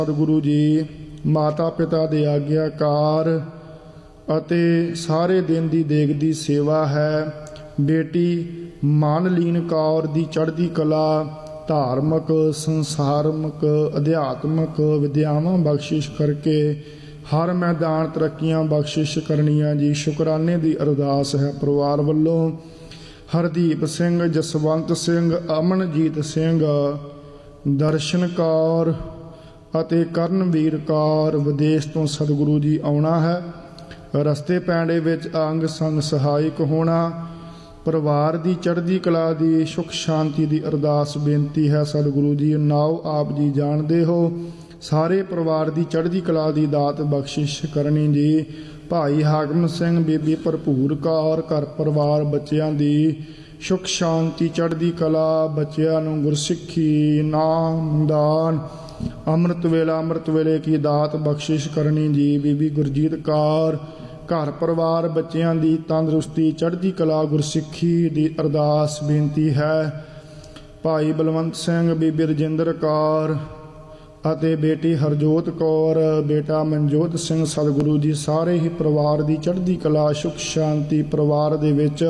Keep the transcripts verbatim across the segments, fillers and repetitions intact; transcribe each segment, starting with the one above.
ਸਤਿਗੁਰੂ ਜੀ ਮਾਤਾ ਪਿਤਾ ਦੇ ਆਗਿਆਕਾਰ ਅਤੇ ਸਾਰੇ ਦਿਨ ਦੀ ਦੇਗ ਦੀ ਸੇਵਾ ਹੈ। ਬੇਟੀ ਮਾਨਲੀਨ ਕੌਰ ਦੀ ਚੜ੍ਹਦੀ ਕਲਾ ਧਾਰਮਿਕ ਸੰਸਾਰਮਿਕ ਅਧਿਆਤਮਿਕ ਵਿਦਿਆਵਾਂ ਬਖਸ਼ਿਸ਼ ਕਰਕੇ ਹਰ ਮੈਦਾਨ ਤਰੱਕੀਆਂ ਬਖਸ਼ਿਸ਼ ਕਰਨੀਆਂ ਜੀ। ਸ਼ੁਕਰਾਨੇ ਦੀ ਅਰਦਾਸ ਹੈ ਪਰਿਵਾਰ ਵੱਲੋਂ। ਹਰਦੀਪ ਸਿੰਘ, ਜਸਵੰਤ ਸਿੰਘ, ਅਮਨਜੀਤ ਸਿੰਘ, ਦਰਸ਼ਨ ਕੌਰ ਅਤੇ ਕਰਨਵੀਰ ਕੌਰ ਵਿਦੇਸ਼ ਤੋਂ ਸਤਿਗੁਰੂ ਜੀ ਆਉਣਾ ਹੈ। ਰਸਤੇ ਪੈਂਡੇ ਵਿੱਚ ਅੰਗ ਸੰਗ ਸਹਾਇਕ ਹੋਣਾ। ਪਰਿਵਾਰ ਦੀ ਚੜ੍ਹਦੀ ਕਲਾ ਦੀ ਸੁਖ ਸ਼ਾਂਤੀ ਦੀ ਅਰਦਾਸ ਬੇਨਤੀ ਹੈ ਸਤਿਗੁਰੂ ਜੀ। ਨਾਉ ਆਪ ਜੀ ਜਾਣਦੇ ਹੋ ਸਾਰੇ ਪਰਿਵਾਰ ਦੀ ਚੜ੍ਹਦੀ ਕਲਾ ਦੀ ਦਾਤ ਬਖਸ਼ਿਸ਼ ਕਰਨੀ ਜੀ। ਭਾਈ ਹਾਕਮ ਸਿੰਘ, ਬੀਬੀ ਭਰਪੂਰ ਕੌਰ, ਘਰ ਪਰਿਵਾਰ ਬੱਚਿਆਂ ਦੀ ਸੁਖ ਸ਼ਾਂਤੀ ਚੜ੍ਹਦੀ ਕਲਾ, ਬੱਚਿਆਂ ਨੂੰ ਗੁਰਸਿੱਖੀ ਨਾਮਦਾਨ ਅੰਮ੍ਰਿਤ ਵੇਲਾ ਅੰਮ੍ਰਿਤ ਵੇਲੇ ਕੀ ਦਾਤ ਬਖਸ਼ਿਸ਼ ਕਰਨੀ ਜੀ। ਬੀਬੀ ਗੁਰਜੀਤ ਕੌਰ, ਘਰ ਪਰਿਵਾਰ ਬੱਚਿਆਂ ਦੀ ਤੰਦਰੁਸਤੀ ਚੜ੍ਹਦੀ ਕਲਾ ਗੁਰਸਿੱਖੀ ਦੀ ਅਰਦਾਸ ਬੇਨਤੀ ਹੈ। ਭਾਈ ਬਲਵੰਤ ਸਿੰਘ, ਬੀਬੀ ਰਜਿੰਦਰ ਕੌਰ ਅਤੇ ਬੇਟੀ ਹਰਜੋਤ ਕੌਰ, ਬੇਟਾ ਮਨਜੋਤ ਸਿੰਘ, ਸਤਿਗੁਰੂ ਜੀ ਸਾਰੇ ਹੀ ਪਰਿਵਾਰ ਦੀ ਚੜ੍ਹਦੀ ਕਲਾ ਸੁਖ ਸ਼ਾਂਤੀ, ਪਰਿਵਾਰ ਦੇ ਵਿੱਚ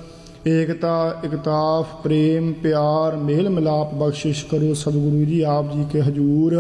ਏਕਤਾ ਇਕਤਾਫ ਪ੍ਰੇਮ ਪਿਆਰ ਮੇਲ ਮਿਲਾਪ ਬਖਸ਼ਿਸ਼ ਕਰੋ ਸਤਿਗੁਰੂ ਜੀ ਆਪ ਜੀ ਕੇ ਹਜੂਰ।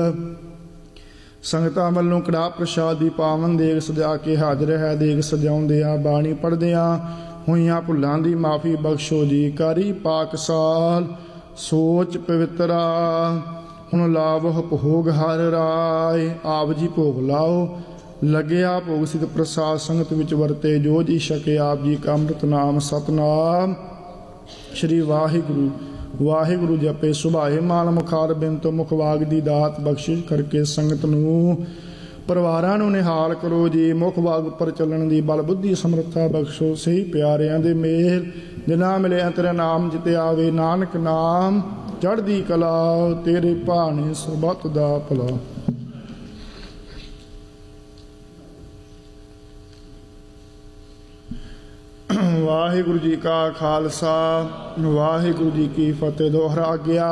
ਸੰਗਤਾਂ ਵੱਲੋਂ ਕੜਾਹ ਪ੍ਰਸ਼ਾਦ ਦੀ ਪਾਵਨ ਦੇਗ ਸਜਾ ਕੇ ਹਾਜ਼ਰ ਹੈ। ਦੇਗ ਸਜਾਉਂਦਿਆਂ ਬਾਣੀ ਪੜ੍ਹਦਿਆਂ ਹੋਈਆਂ ਭੁੱਲਾਂ ਦੀ ਮਾਫੀ ਬਖਸ਼ੋ ਜੀ। ਕਰੀ ਪਾਕਸਾਲ ਸੋਚ ਪਵਿੱਤਰਾ ਹੁਣ ਲਾਵਹ ਭੋਗ ਹਰ ਰਾਏ। ਆਪ ਜੀ ਭੋਗ ਲਾਓ ਲੱਗਿਆ ਭੋਗ ਸਿਧ ਪ੍ਰਸਾਦ ਸੰਗਤ ਵਿੱਚ ਵਰਤੇ ਜੋ ਜੀ ਛਕੇ ਆਪ ਜੀ ਕਾ ਅੰਮ੍ਰਿਤ ਨਾਮ ਸਤਨਾਮ ਸ਼੍ਰੀ ਵਾਹਿਗੁਰੂ ਵਾਹਿਗੁਰੂ ਜਪੇ। ਸੁਭਾਏ ਮਾਲ ਮੁਖਾਰ ਬਿੰਤ ਮੁਖਵਾਗ ਦੀ ਦਾਤ ਬਖਸ਼ਿਸ਼ ਕਰਕੇ ਸੰਗਤ ਨੂੰ ਪਰਿਵਾਰਾਂ ਨੂੰ ਨਿਹਾਲ ਕਰੋ ਜੀ। ਮੁਖ ਵਾਗ ਉੱਪਰ ਚੱਲਣ ਦੀ ਬਲ ਬੁੱਧੀ ਸਮਰੱਥਾ ਬਖਸ਼ੋ। ਸਹੀ ਪਿਆਰਿਆਂ ਦੇ ਮੇਲ ਜਿਨ੍ਹਾਂ ਮਿਲਿਆ ਤੇਰਾ ਨਾਮ ਜਿਤੇ ਆਵੇ। ਨਾਨਕ ਨਾਮ ਚੜ੍ਹਦੀ ਕਲਾ ਤੇਰੇ ਭਾਣੇ ਸਰਬੱਤ ਦਾ ਭਲਾ। ਵਾਹਿਗੁਰੂ ਜੀ ਕਾ ਖਾਲਸਾ ਵਾਹਿਗੁਰੂ ਜੀ ਕੀ ਫਤਿਹ। ਦੋਹਰਾ ਗਿਆ